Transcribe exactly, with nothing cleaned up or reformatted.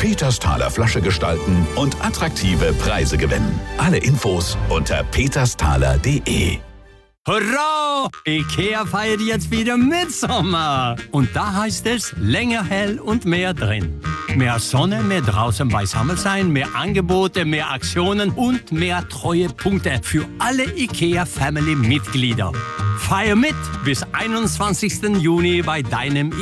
Petersthaler Flasche gestalten und attraktive Preise gewinnen. Alle Infos unter petersthaler punkt de. Hurra! IKEA feiert jetzt wieder Mitsommer. Und da heißt es länger hell und mehr drin. Mehr Sonne, mehr draußen beisammen sein, mehr Angebote, mehr Aktionen und mehr Treuepunkte für alle IKEA-Family-Mitglieder. Feier mit bis einundzwanzigsten Juni bei deinem